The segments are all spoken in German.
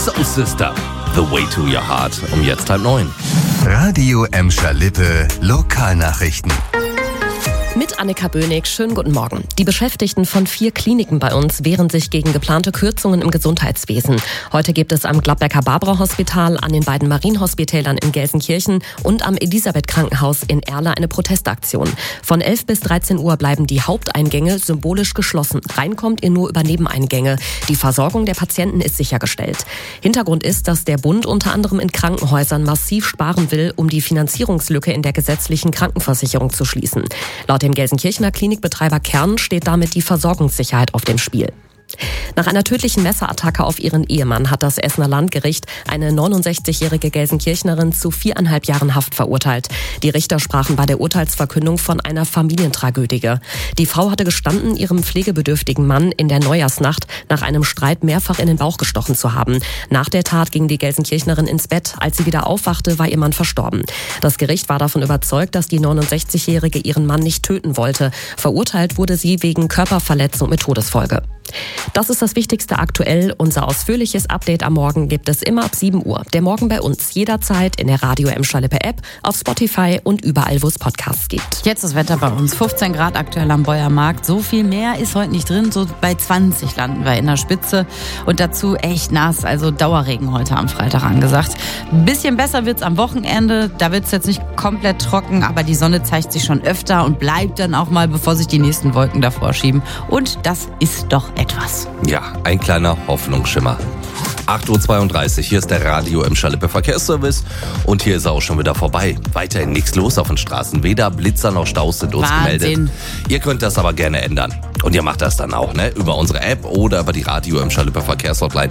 Soul Sister, The Way to Your Heart, um jetzt 8:30. Radio Emscher Lippe, Lokalnachrichten. Mit Annika Bönig, schönen guten Morgen. Die Beschäftigten von 4 Kliniken bei uns wehren sich gegen geplante Kürzungen im Gesundheitswesen. Heute gibt es am Gladbecker Barbara Hospital, an den beiden Marienhospitälern in Gelsenkirchen und am Elisabeth Krankenhaus in Erla eine Protestaktion. Von 11 bis 13 Uhr bleiben die Haupteingänge symbolisch geschlossen. Reinkommt ihr nur über Nebeneingänge. Die Versorgung der Patienten ist sichergestellt. Hintergrund ist, dass der Bund unter anderem in Krankenhäusern massiv sparen will, um die Finanzierungslücke in der gesetzlichen Krankenversicherung zu schließen. Laut dem Gelsenkirchener Klinikbetreiber Kern steht damit die Versorgungssicherheit auf dem Spiel. Nach einer tödlichen Messerattacke auf ihren Ehemann hat das Essener Landgericht eine 69-jährige Gelsenkirchnerin zu 4,5 Jahren Haft verurteilt. Die Richter sprachen bei der Urteilsverkündung von einer Familientragödie. Die Frau hatte gestanden, ihrem pflegebedürftigen Mann in der Neujahrsnacht nach einem Streit mehrfach in den Bauch gestochen zu haben. Nach der Tat ging die Gelsenkirchnerin ins Bett. Als sie wieder aufwachte, war ihr Mann verstorben. Das Gericht war davon überzeugt, dass die 69-jährige ihren Mann nicht töten wollte. Verurteilt wurde sie wegen Körperverletzung mit Todesfolge. Das ist das Wichtigste aktuell. Unser ausführliches Update am Morgen gibt es immer ab 7 Uhr. Der Morgen bei uns jederzeit in der Radio Emscher Lippe App, auf Spotify und überall, wo es Podcasts gibt. Jetzt das Wetter bei uns. 15 Grad aktuell am Beuermarkt. So viel mehr ist heute nicht drin. So bei 20 landen wir in der Spitze. Und dazu echt nass. Also Dauerregen heute am Freitag angesagt. Ein bisschen besser wird's am Wochenende. Da wird's jetzt nicht komplett trocken, aber die Sonne zeigt sich schon öfter und bleibt dann auch mal, bevor sich die nächsten Wolken davor schieben. Und das ist doch etwas. Ja, ein kleiner Hoffnungsschimmer. 8:32 Uhr, hier ist der Radio Emscher Lippe Verkehrsservice und hier ist er auch schon wieder vorbei. Weiterhin nichts los auf den Straßen, weder Blitzer noch Staus sind uns gemeldet. Ihr könnt das aber gerne ändern. Und ihr macht das dann auch, ne? Über unsere App oder über die Radio Emscher Lippe Verkehrshotline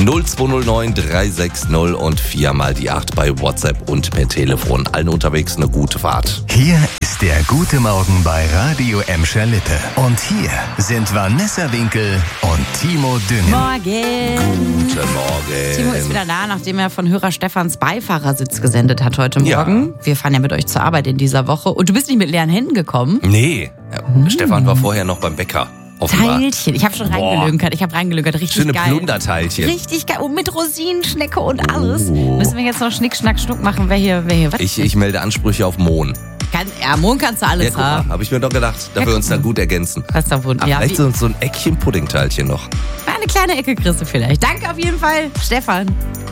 0209 360 und 4 mal die 8 bei WhatsApp und per Telefon. Allen unterwegs eine gute Fahrt. Hier ist der gute Morgen bei Radio Emscher Lippe. Und hier sind Vanessa Winkel und Timo Düngen. Morgen. Guten Morgen. Timo ist wieder da, nachdem er von Hörer Stefans Beifahrersitz gesendet hat heute Morgen. Ja. Wir fahren ja mit euch zur Arbeit in dieser Woche. Und du bist nicht mit leeren Händen gekommen? Nee. Ja, Stefan war vorher noch beim Bäcker. Offenbar. Teilchen. Ich habe schon reingelönkert. Richtig schöne geil. Plunderteilchen. Richtig geil. Und mit Rosinenschnecke und alles. Müssen wir jetzt noch Schnick, Schnack, Schnuck machen, wer hier was? Ich melde Ansprüche auf Mohn. Mohn kannst du alles haben. Habe ich mir doch gedacht, dass wir uns dann gut ergänzen. Das ist doch wunderbar. Vielleicht so ein Eckchen Puddingteilchen noch. Eine kleine Ecke kriegst du vielleicht. Danke auf jeden Fall, Stefan.